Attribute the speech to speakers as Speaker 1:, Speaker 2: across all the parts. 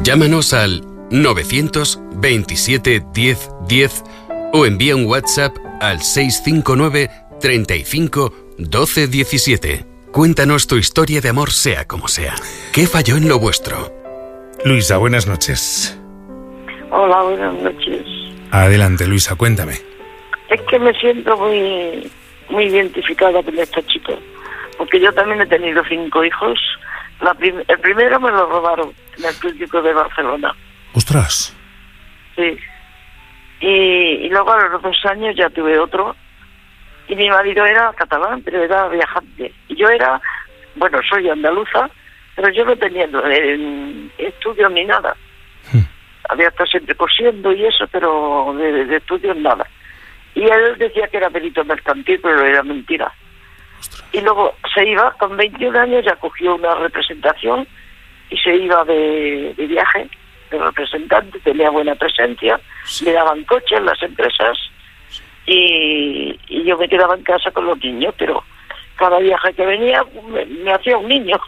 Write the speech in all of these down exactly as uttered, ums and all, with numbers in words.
Speaker 1: Llámanos al novecientos veintisiete diez diez o envía un WhatsApp al seiscientos cincuenta y nueve treinta y cinco doce diecisiete. Cuéntanos tu historia de amor, sea como sea. ¿Qué falló en lo vuestro?
Speaker 2: Luisa, buenas noches.
Speaker 3: Hola, buenas noches.
Speaker 2: Adelante, Luisa, cuéntame.
Speaker 3: Es que me siento muy, muy identificada con esta chica, porque yo también he tenido cinco hijos. La prim- el primero me lo robaron en el Atlético de Barcelona.
Speaker 2: ¡Ostras!
Speaker 3: Sí. Y, y luego a los dos años ya tuve otro. Y mi marido era catalán, pero era viajante. Y yo era, bueno, soy andaluza, pero yo no tenía eh, estudios ni nada. Hmm. Había estado siempre cosiendo y eso, pero de, de estudios nada. Y él decía que era perito mercantil, pero era mentira. Ostras. Y luego se iba, con veintiún años ya cogió una representación y se iba de, de viaje, de representante, tenía buena presencia, sí. Le daban coches las empresas y, y yo me quedaba en casa con los niños, pero cada viaje que venía me, me hacía un niño.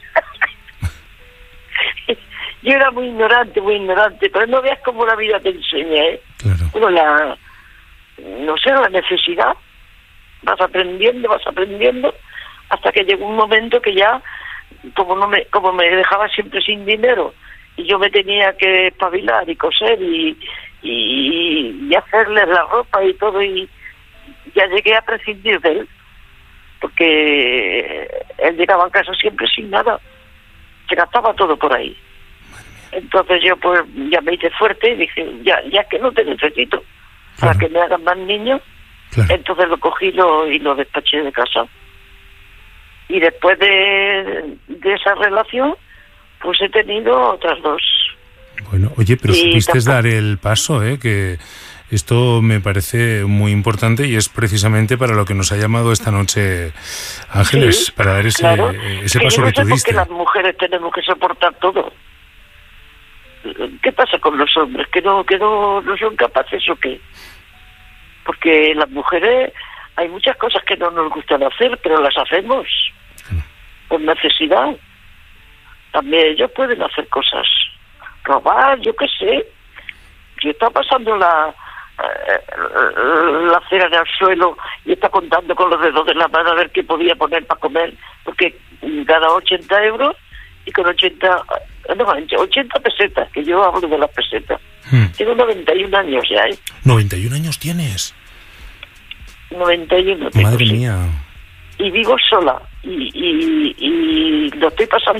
Speaker 3: Yo era muy ignorante, muy ignorante, pero no veas cómo la vida te enseña, ¿eh? Claro. Bueno, la, no sé, la necesidad, vas aprendiendo, vas aprendiendo, hasta que llegó un momento que ya, como no me, como me dejaba siempre sin dinero, y yo me tenía que espabilar y coser y, y, y hacerle la ropa y todo, y ya llegué a prescindir de él, porque él llegaba a casa siempre sin nada, se gastaba todo por ahí. Entonces yo pues ya me hice fuerte y dije, ya ya que no te necesito para claro. que me hagan más niños. Claro. Entonces lo cogí lo, y lo despaché de casa. Y después de, de esa relación, pues he tenido otras dos.
Speaker 2: Bueno, oye, pero
Speaker 3: y
Speaker 2: supiste
Speaker 3: tampoco...
Speaker 2: dar el paso, ¿eh? Que esto me parece muy importante y es precisamente para lo que nos ha llamado esta noche Ángeles, sí, para dar ese,
Speaker 3: claro.
Speaker 2: ese paso
Speaker 3: que,
Speaker 2: que tú diste.
Speaker 3: Porque las mujeres tenemos que soportar todo. ¿Qué pasa con los hombres? ¿Que no, que no, no son capaces o qué? Porque las mujeres hay muchas cosas que no nos gustan hacer, pero las hacemos por necesidad. También ellos pueden hacer cosas, robar, yo qué sé. Yo estaba pasando la la cera en el suelo y está contando con los dedos de la mano a ver qué podía poner para comer, porque gana ochenta euros y con ochenta, no, ochenta pesetas, que yo hablo de las pesetas. Hmm. Tengo noventa y un años ya, ¿eh?
Speaker 2: ¿noventa y un años tienes?
Speaker 3: noventa y uno tengo,
Speaker 2: Madre
Speaker 3: sí.
Speaker 2: mía.
Speaker 3: Y vivo sola y, y, y lo estoy pasando